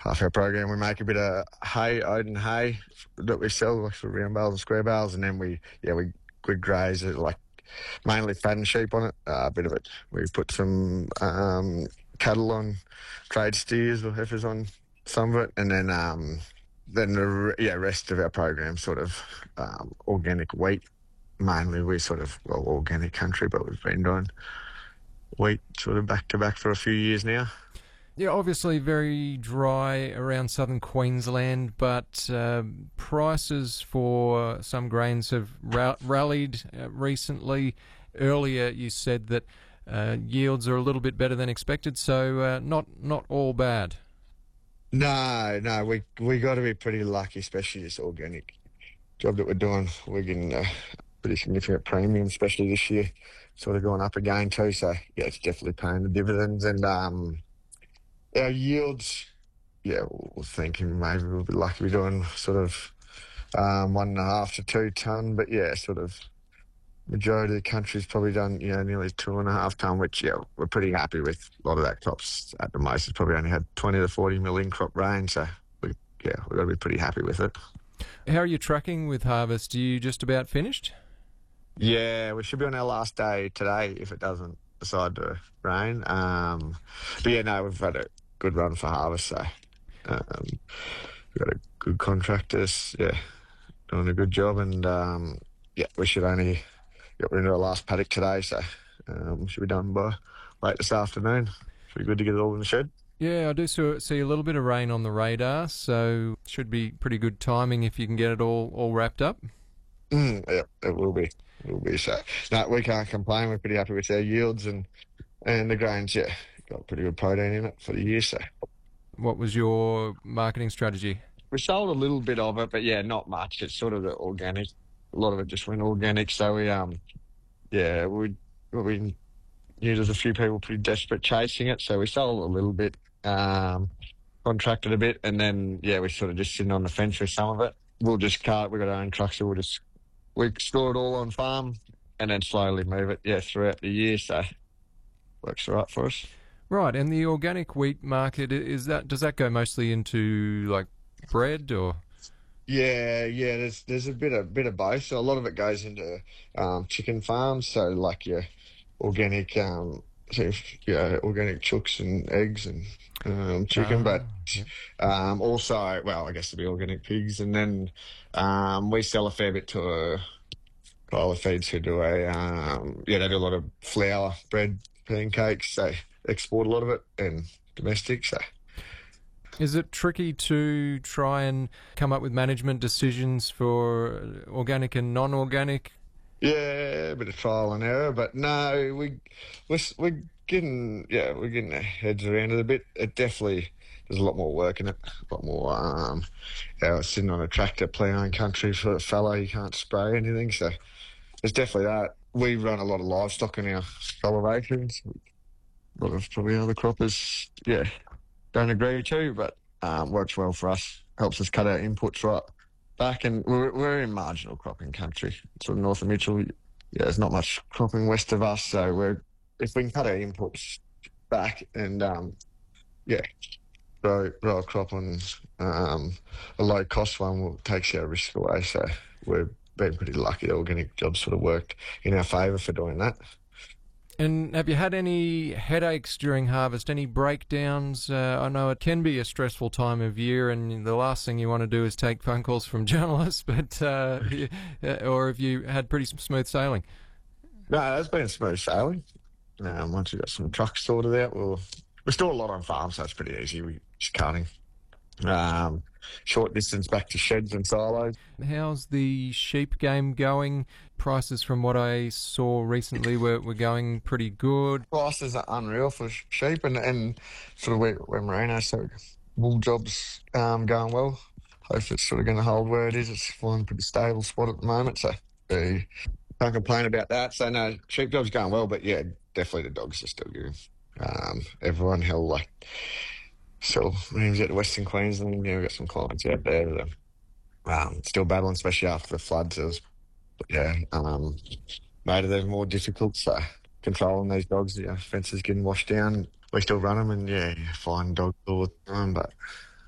half our program, we make a bit of hay, Odin hay that we sell, like sort of round bales and square bales, and then we graze it, like mainly fattened sheep on it. A bit of it. We put some cattle on, trade steers or heifers on some of it, and then the rest of our program sort of organic wheat. Mainly, we sort of organic country, but we've been doing wheat sort of back to back for a few years now. Yeah, obviously very dry around southern Queensland, but prices for some grains have rallied recently. Earlier you said that yields are a little bit better than expected, so not all bad. No, we got to be pretty lucky, especially this organic job that we're doing. We're getting a pretty significant premium, especially this year, sort of going up again too. So yeah, it's definitely paying the dividends, and our yields, we're thinking maybe we'll be lucky we're doing sort of 1.5 to 2 tonne, but sort of majority of the country's probably done nearly 2.5 tonne, which we're pretty happy with. A lot of that crops at the most has probably only had 20 to 40 mil in crop range, so we've got to be pretty happy with it. How are you tracking with harvest? Are you just about finished? Yeah, we should be on our last day today if it doesn't decide to rain. We've had a good run for harvest, so we've got a good contractors, doing a good job, and we should only get into our last paddock today, so we should be done by late this afternoon. Should be good to get it all in the shed. Yeah, I do see a little bit of rain on the radar, so should be pretty good timing if you can get it all wrapped up. Yeah, it will be. It will be. So, no, we can't complain. We're pretty happy with our yields and the grains. Yeah, got pretty good protein in it for the year. So, what was your marketing strategy? We sold a little bit of it, but not much. It's sort of the organic. A lot of it just went organic. So we knew there's a few people pretty desperate chasing it. So we sold a little bit, contracted a bit, and then we sort of just sitting on the fence with some of it. We'll just cart. We got our own trucks, so we store it all on farm and then slowly move it throughout the year. So works all right for us. Right, and the organic wheat market, does that go mostly into like bread or? Yeah. There's a bit of both. So a lot of it goes into chicken farms. So like your organic, organic chooks and eggs and chicken, but also, I guess it'd be organic pigs, and then we sell a fair bit to Kyla Feeds, who do they do a lot of flour, bread, pancakes. They export a lot of it, and domestic. So. Is it tricky to try and come up with management decisions for organic and non-organic? Yeah, a bit of trial and error, but no, we're getting our heads around it a bit. It definitely, there's a lot more work in it, a lot more. Sitting on a tractor ploughing country for a fellow, you can't spray anything, so there's definitely that. We run a lot of livestock in our cultivations. A lot of probably other croppers, don't agree to, but works well for us. Helps us cut our inputs right back, and we're in marginal cropping country, sort of north of Mitchell. There's not much cropping west of us, so if we can cut our inputs back and grow a crop on a low cost one, takes our risk away. So we've been pretty lucky. The organic jobs sort of worked in our favour for doing that. And have you had any headaches during harvest, any breakdowns? I know it can be a stressful time of year, and the last thing you want to do is take phone calls from journalists, but or have you had pretty smooth sailing? No, it's been smooth sailing. Once we've got some trucks sorted out, we store a lot on farm, so it's pretty easy. We're just carting short distance back to sheds and silos. How's the sheep game going? Prices, from what I saw recently, were going pretty good. Prices are unreal for sheep, and sort of where merino, so wool jobs going well. Hopefully it's sort of going to hold where it is. It's flying a pretty stable spot at the moment, so can't complain about that. So no, sheep jobs going well, but definitely the dogs are still good. Everyone sell rams out to Western Queensland. We've got some clients out there that are still battling, especially after the floods. It was, made it more difficult. So controlling these dogs, fences getting washed down. We still run them, and find dogs all the time. But